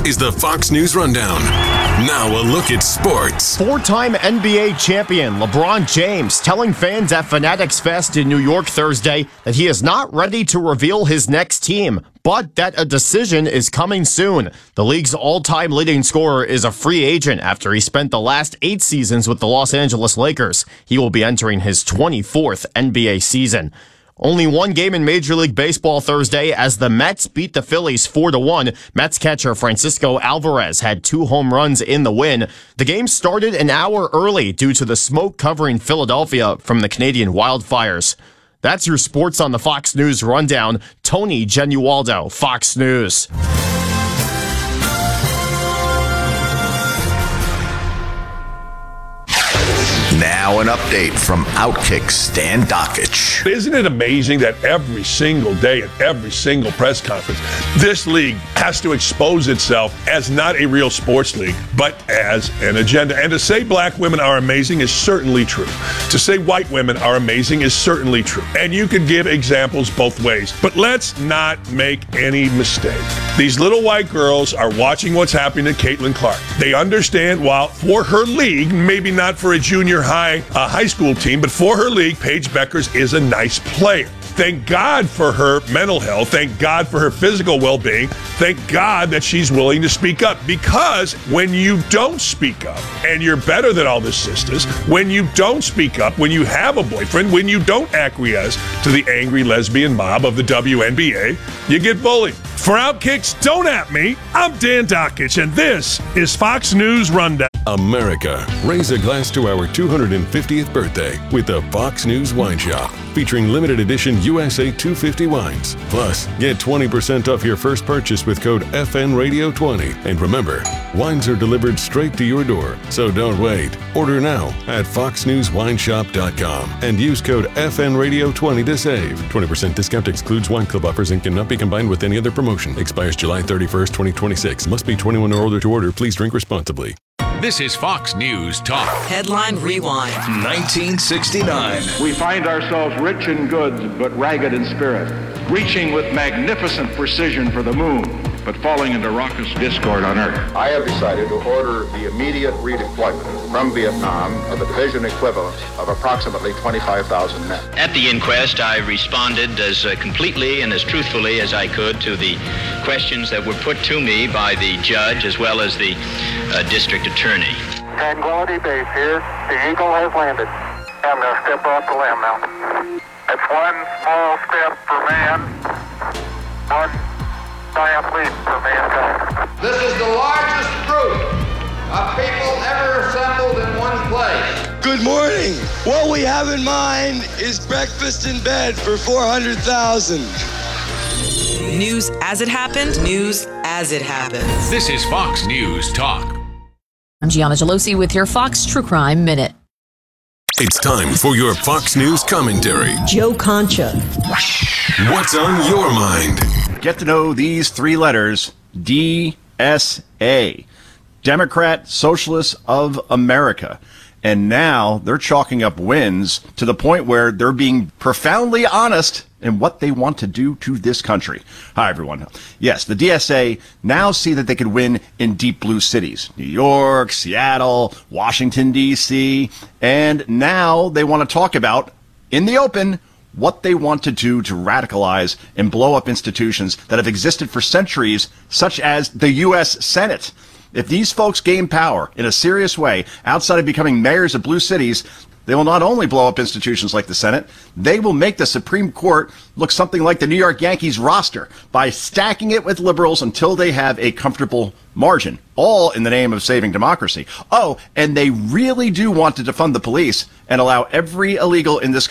is the Fox News Rundown. Now a look at sports. Four-time NBA champion LeBron James telling fans at Fanatics Fest in New York Thursday that he is not ready to reveal his next team, but that a decision is coming soon. The league's all-time leading scorer is a free agent after he spent the last 8 seasons with the Los Angeles Lakers. He will be entering his 24th NBA season. Only one game in Major League Baseball Thursday as the Mets beat the Phillies 4-1. Mets catcher Francisco Alvarez had 2 home runs in the win. The game started an hour early due to the smoke covering Philadelphia from the Canadian wildfires. That's your sports on the Fox News Rundown. Tony Genualdo, Fox News. Now an update from Outkick Stan Dockich. Isn't it amazing that every single day at every single press conference, this league has to expose itself as not a real sports league, but as an agenda. And to say black women are amazing is certainly true. To say white women are amazing is certainly true. And you could give examples both ways. But let's not make any mistake. These little white girls are watching what's happening to Caitlin Clark. They understand while for her league, maybe not for a junior high school team, but for her league, Paige Beckers is a nice player. Thank God for her mental health. Thank God for her physical well-being. Thank God that she's willing to speak up. Because when you don't speak up, and you're better than all the sisters, when you don't speak up, when you have a boyfriend, when you don't acquiesce to the angry lesbian mob of the WNBA, you get bullied. For Outkick's Don't At Me, I'm Dan Dockich, and this is Fox News Rundown. America, raise a glass to our 250th birthday with the Fox News Wine Shop, featuring limited edition USA 250 wines. Plus, get 20% off your first purchase with code FNRadio20. And remember, wines are delivered straight to your door, so don't wait. Order now at foxnewswineshop.com and use code FNRadio20 to save. 20% discount excludes wine club offers and cannot be combined with any other promotion. Expires July 31st, 2026. Must be 21 or older to order. Please drink responsibly. This is Fox News Talk. Headline Rewind. 1969. We find ourselves rich in goods, but ragged in spirit, reaching with magnificent precision for the moon, but falling into raucous discord on Earth. I have decided to order the immediate redeployment from Vietnam of the division equivalent of approximately 25,000 men. At the inquest, I responded as completely and as truthfully as I could to the questions that were put to me by the judge as well as the district attorney. Tranquility Base here. The Eagle has landed. I'm going to step off the limb now. It's one small step for man, one giant leap for mankind. This is the largest group of people ever assembled in one place. Good morning. What we have in mind is breakfast in bed for 400,000. News as it happened. News as it happens. This is Fox News Talk. I'm Gianna Gelosi with your Fox True Crime Minute. It's time for your Fox News commentary. Joe Concha. What's on your mind? Get to know these 3 letters, DSA, Democrat Socialists of America. And now they're chalking up wins to the point where they're being profoundly honest in what they want to do to this country. Hi, everyone. Yes, the DSA now see that they could win in deep blue cities. New York, Seattle, Washington, D.C. And now they want to talk about, in the open, what they want to do to radicalize and blow up institutions that have existed for centuries, such as the U.S. Senate. If these folks gain power in a serious way outside of becoming mayors of blue cities, they will not only blow up institutions like the Senate, they will make the Supreme Court look something like the New York Yankees roster by stacking it with liberals until they have a comfortable margin, all in the name of saving democracy. Oh, and they really do want to defund the police and allow every illegal in this